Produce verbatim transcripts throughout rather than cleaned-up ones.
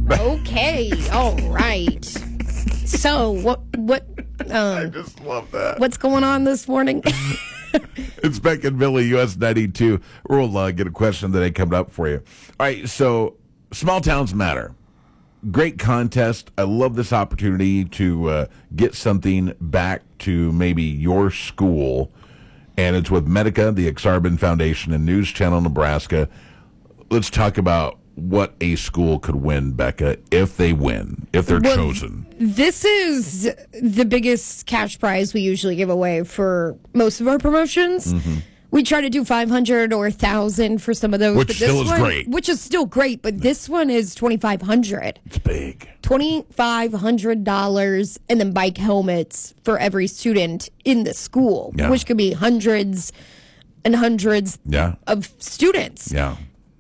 Okay, all right. So, what, what, um, I just love that. What's going on this morning? It's Beck and Billy, U S ninety-two. We'll uh, get a question today coming up for you. All right, so small towns matter. Great contest. I love this opportunity to uh, get something back to maybe your school. And it's with Medica, the Exarban Foundation, and News Channel Nebraska. Let's talk about what a school could win, Becca, if they win, if they're Well, chosen. This is the biggest cash prize we usually give away for most of our promotions. Mm-hmm. We try to do five hundred or one thousand for some of those. Which but still this is one, great. Which is still great, but this one is twenty-five hundred It's big. twenty-five hundred dollars and then bike helmets for every student in the school, Yeah. which could be hundreds and hundreds Yeah. of students. Yeah.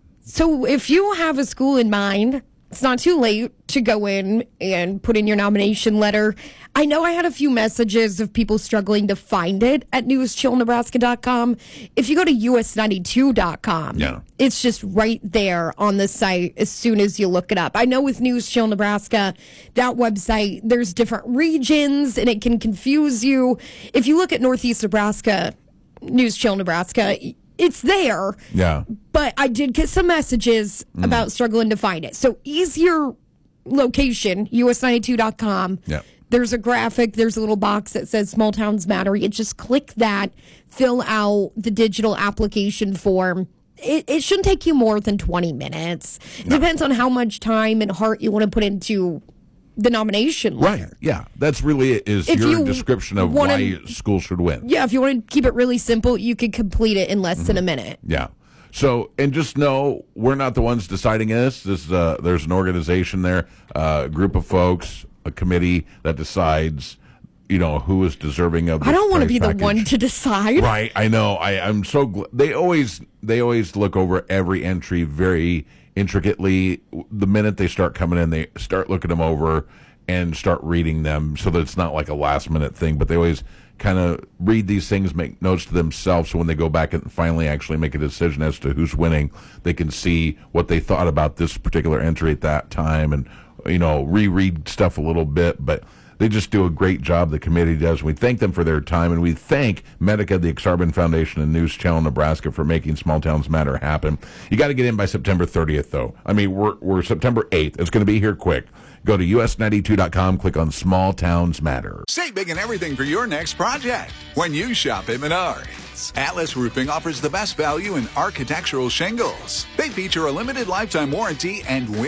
So if you have a school in mind, it's not too late to go in and put in your nomination letter. I know I had a few messages of people struggling to find it at news chill nebraska dot com. If you go to U S ninety-two dot com, Yeah. it's just right there on the site as soon as you look it up. I know with News Chill Nebraska, that website, there's different regions and it can confuse you. If you look at Northeast Nebraska, News Chill Nebraska, it's there. Yeah. But I did get some messages Mm. about struggling to find it. So easier location, U S ninety-two dot com. Yeah. There's a graphic. There's a little box that says Small Towns Matter. You just click that, fill out the digital application form. It, it shouldn't take you more than twenty minutes. It No. depends on how much time and heart you want to put into the nomination letter. Right. Yeah. That's really it, is If your you description of wanna- why school should win. Yeah, if you want to keep it really simple, you could complete it in less than a minute. Yeah. So, and just know we're not the ones deciding this. This uh, there's an organization there, uh, a group of folks, a committee that decides, you know, who is deserving of. This I don't want to prize be the package. one to decide. Right. I know. I, I'm so. Gl- they always they always look over every entry very intricately. The minute they start coming in, they start looking them over and start reading them, so that it's not like a last minute thing. But they always kind of read these things, make notes to themselves, so when they go back and finally actually make a decision as to who's winning, they can see what they thought about this particular entry at that time, and you know, reread stuff a little bit. But they just do a great job. The committee does. We thank them for their time, and we thank Medica, the Exarban Foundation, and News Channel Nebraska for making Small Towns Matter happen. You got to get in by September thirtieth, though. I mean, we're we're September eighth. It's going to be here quick. Go to U S ninety-two dot com, click on Small Towns Matter. Save big and everything for your next project when you shop at Menards. Atlas Roofing offers the best value in architectural shingles. They feature a limited lifetime warranty and